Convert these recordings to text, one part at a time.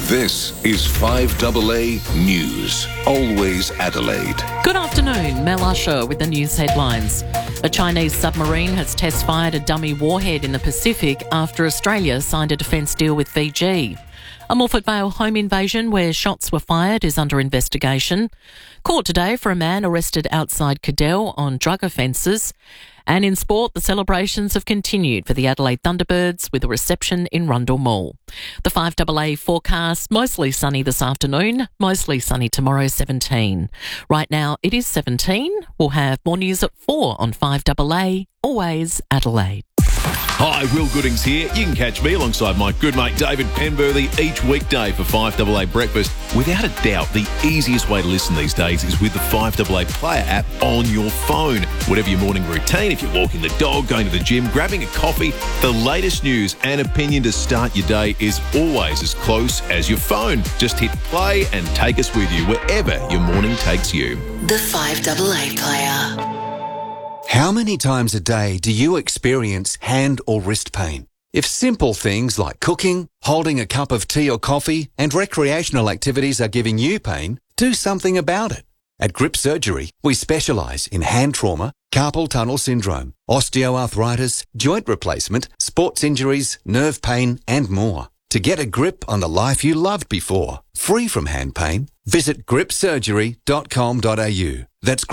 This is 5AA News. Always Adelaide. Good afternoon, Mel Usher with the news headlines. A Chinese submarine has test-fired a dummy warhead in the Pacific after Australia signed a defence deal with Fiji. A Morphett Vale home invasion where shots were fired is under investigation. Court today for a man arrested outside Cadell on drug offences. And in sport, the celebrations have continued for the Adelaide Thunderbirds with a reception in Rundle Mall. The 5AA forecast, mostly sunny this afternoon, mostly sunny tomorrow, 17. Right now it is 17. We'll have more news at 4 on 5AA, always Adelaide. Hi, Will Goodings here. You can catch me alongside my good mate David Penberthy each weekday for 5AA Breakfast. Without a doubt, the easiest way to listen these days is with the 5AA Player app on your phone. Whatever your morning routine, if you're walking the dog, going to the gym, grabbing a coffee, the latest news and opinion to start your day is always as close as your phone. Just hit play and take us with you wherever your morning takes you. The 5AA Player. How many times a day do you experience hand or wrist pain? If simple things like cooking, holding a cup of tea or coffee, and recreational activities are giving you pain, do something about it. At Grip Surgery, we specialise in hand trauma, carpal tunnel syndrome, osteoarthritis, joint replacement, sports injuries, nerve pain, and more. To get a grip on the life you loved before, free from hand pain, visit gripsurgery.com.au. That's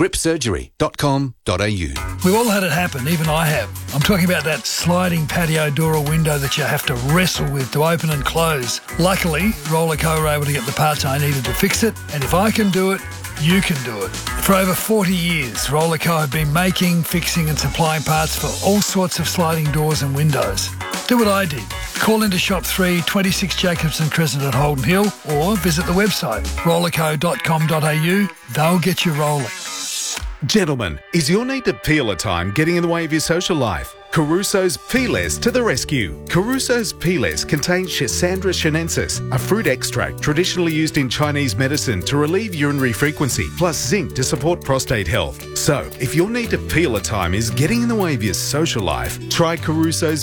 gripsurgery.com.au. We've all had it happen, even I have. I'm talking about that sliding patio door or window that you have to wrestle with to open and close. Luckily, Rollerco were able to get the parts I needed to fix it, and if I can do it, you can do it. For over 40 years, Rollerco have been making, fixing and supplying parts for all sorts of sliding doors and windows. Do what I did. Call into Shop 3, 26 Jacobson Crescent at Holden Hill, or visit the website rollerco.com.au. They'll get you rolling. Gentlemen, is your need to peel a time getting in the way of your social life? Caruso's Peelers to the rescue. Caruso's Peelers contain Schisandra chinensis, a fruit extract traditionally used in Chinese medicine to relieve urinary frequency, plus zinc to support prostate health. So, if your need to peel a time is getting in the way of your social life, try Caruso's